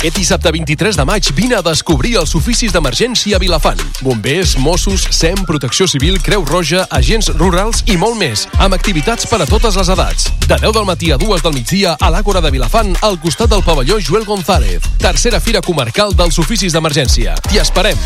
Aquest dissabte 23 de maig vine a descobrir els oficis d'emergència a Vilafant. Bombers, Mossos, SEM, Protecció Civil, Creu Roja, agents rurals i molt més, amb activitats per a totes les edats. De 10 del matí a 2 del migdia a l'Àgora de Vilafant, al costat del pavelló Joel González. Tercera Fira Comarcal dels Oficis d'Emergència. T'hi esperem!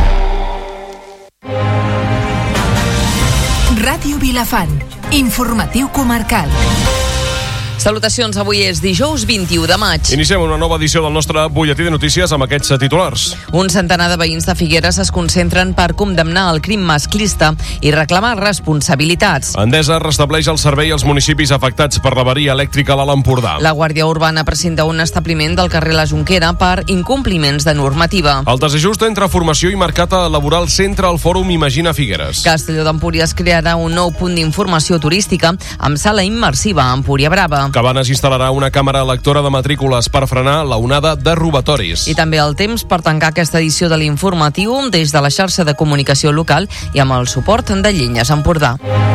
Ràdio Vilafant. Informatiu comarcal. Salutacions, avui és dijous 21 de maig. Iniciem una nova edició del nostre butlletí de notícies amb aquests titulars. Un centenar de veïns de Figueres es concentren per condemnar el crim masclista i reclamar responsabilitats. Endesa restableix el servei als municipis afectats per l'avaria elèctrica a l'Alt Empordà. La Guàrdia Urbana presenta un establiment del carrer La Jonquera per incompliments de normativa. El desajust entre formació i mercat laboral centra el fòrum Imagina Figueres. Castelló d'Empúries crearà un nou punt d'informació turística amb sala immersiva a Empúria Brava. Cabanes instal·larà una càmera lectora de matrícules per frenar la onada de robatoris. I també el temps per tancar aquesta edició de l'informatiu des de la xarxa de comunicació local i amb el suport de Llenyes Empordà.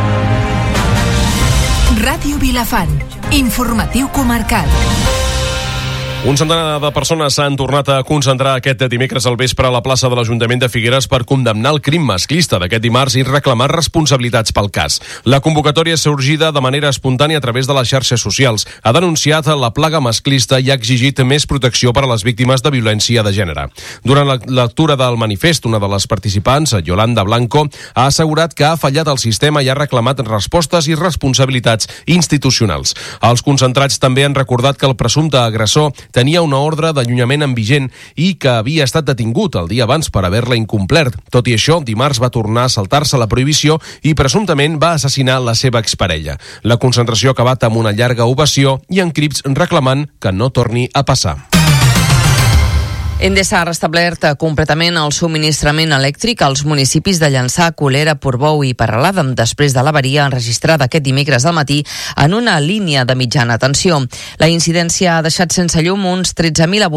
Ràdio Vilafant. Informatiu comarcal. Un centenar de persones s'han tornat a concentrar aquest dimecres al vespre a la plaça de l'Ajuntament de Figueres per condemnar el crim masclista d'aquest dimarts i reclamar responsabilitats pel cas. La convocatòria és sorgida de manera espontània a través de les xarxes socials. Ha denunciat la plaga masclista i ha exigit més protecció per a les víctimes de violència de gènere. Durant la lectura del manifest, una de les participants, Yolanda Blanco, ha assegurat que ha fallat el sistema i ha reclamat respostes i responsabilitats institucionals. Els concentrats també han recordat que el presumpte agressor tenia una ordre d'allunyament en vigent i que havia estat detingut el dia abans per haver-la incomplert. Tot i això, dimarts va tornar a saltar-se la prohibició i presumptament va assassinar la seva exparella. La concentració ha acabat amb una llarga ovació i en crits reclamant que no torni a passar. Endesa ha restablert completament el subministrament elèctric als municipis de Llançà, Colera, Portbou i Peralada després de l'avaria enregistrada aquest dimecres al matí en una línia de mitjana tensió. La incidència ha deixat sense llum uns 13.000 abonats